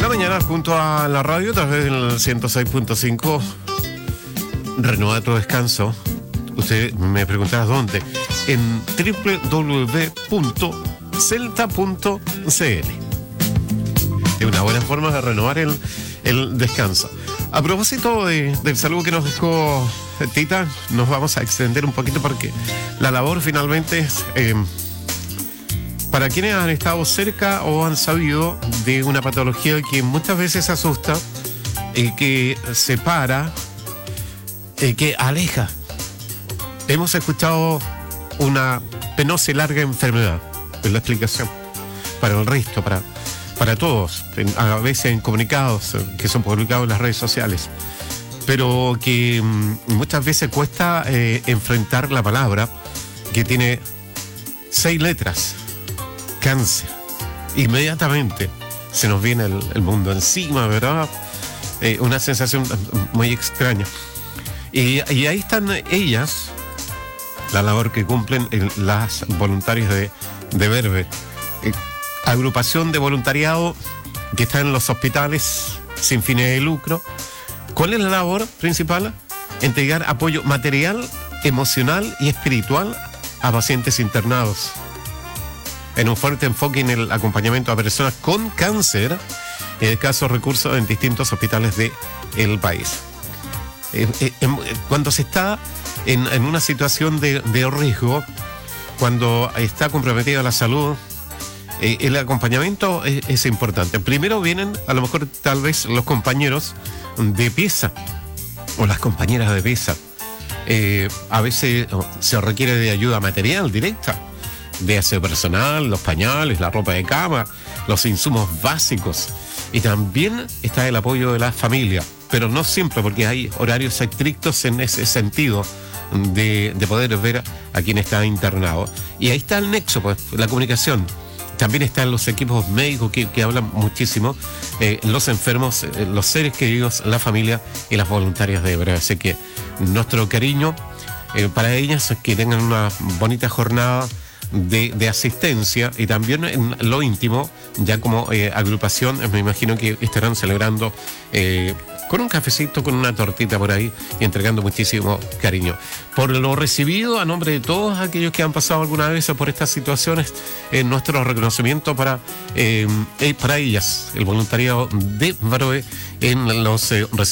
La mañana junto a la radio a través del 106.5. Renueva tu descanso. Usted me preguntaba dónde. En www.celta.cl. Es una buena forma de renovar el descanso. A propósito del saludo que nos dejó Tita, nos vamos a extender un poquito porque la labor finalmente es para quienes han estado cerca o han sabido de una patología que muchas veces asusta, que separa, que aleja. Hemos escuchado una penosa y larga enfermedad, es la explicación para el resto, para todos, a veces en comunicados que son publicados en las redes sociales, pero que muchas veces cuesta enfrentar la palabra que tiene 6 letras, cáncer. Inmediatamente se nos viene el mundo encima, ¿verdad? Una sensación muy extraña. Y ahí están ellas, la labor que cumplen las voluntarias de Verve. Agrupación de voluntariado que está en los hospitales sin fines de lucro. ¿Cuál es la labor principal? Entregar apoyo material, emocional y espiritual a pacientes internados, en un fuerte enfoque en el acompañamiento a personas con cáncer y de escasos recursos en distintos hospitales del país. Cuando se está en una situación de riesgo, cuando está comprometida la salud, el acompañamiento es importante. Primero vienen, a lo mejor, tal vez los compañeros de pieza o las compañeras de pieza. A veces se requiere de ayuda material directa, de aseo personal, los pañales, la ropa de cama, los insumos básicos. Y también está el apoyo de la familia, pero no siempre, porque hay horarios estrictos en ese sentido de poder ver a quien está internado. Y ahí está el nexo, pues, la comunicación. También están los equipos médicos que hablan muchísimo, los enfermos, los seres queridos, la familia y las voluntarias de Verve. Así que nuestro cariño para ellas, que tengan una bonita jornada de asistencia, y también en lo íntimo, ya como agrupación, me imagino que estarán celebrando con un cafecito, con una tortita por ahí, y entregando muchísimo cariño. Por lo recibido, a nombre de todos aquellos que han pasado alguna vez por estas situaciones, nuestro reconocimiento para ellas, el voluntariado de Verve en los